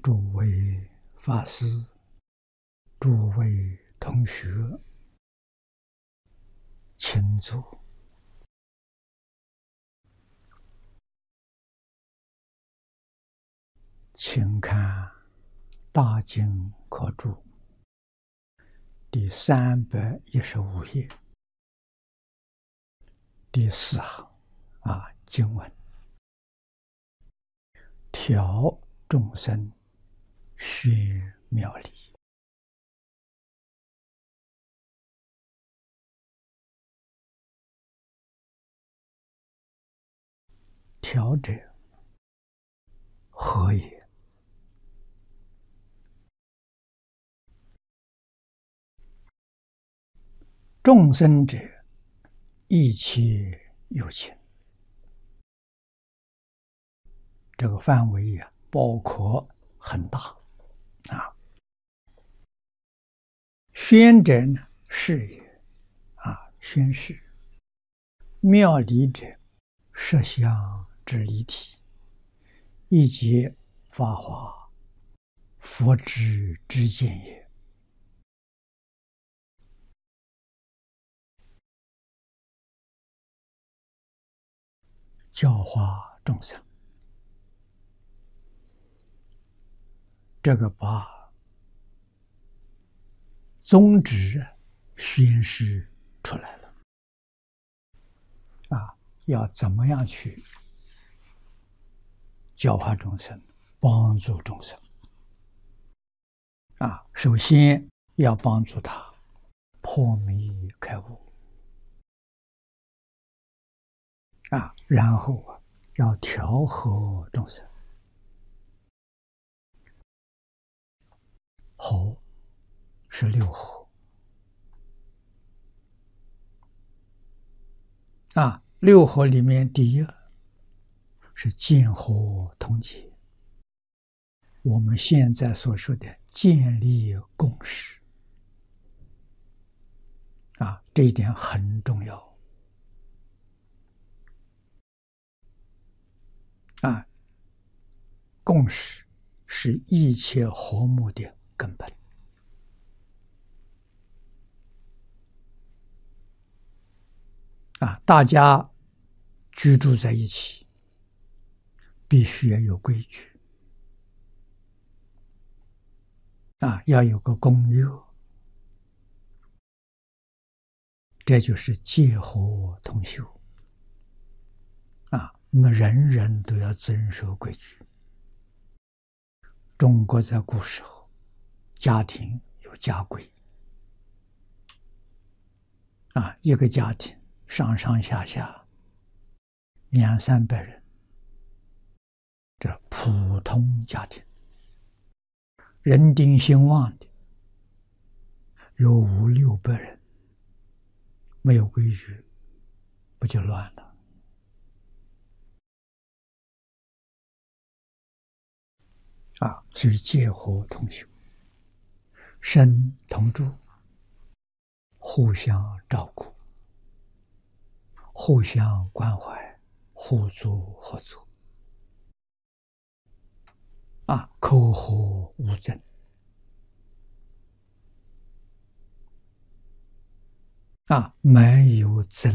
诸位法师、诸位同学，请坐。请看《大经科注》第315页第4行经文：调众生宣妙理。调者，何也？众生者，一切有情。这个范围包括很大宣者呢，是也宣示；妙理者，实相之理体，一节法华，佛之知见也。教化众生，这个把宗旨宣示出来了要怎么样去教化众生，帮助众生首先要帮助他破迷开悟然后要调和众生。和是六和六和里面第一是见和同解，我们现在所说的建立共识这一点很重要共识是一切和睦的根本大家居住在一起，必须要有规矩要有个公约，这就是戒和同修那么人人都要遵守规矩。中国在古时候，家庭有家规一个家庭上上下下200-300人，这普通家庭。人丁兴旺的有500-600人，没有规矩，不就乱了所以戒和同修，身同住，互相照顾，互相关怀，互助合作口和无争没有争